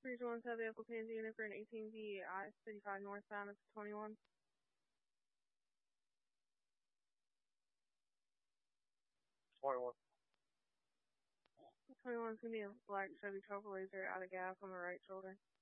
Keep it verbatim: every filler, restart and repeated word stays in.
three two one seven vehicle P N G unit for an eighteen B I fifty-five northbound, it's twenty-one. twenty-one. twenty-one's gonna be a black Chevy Trailblazer out of gas on the right shoulder.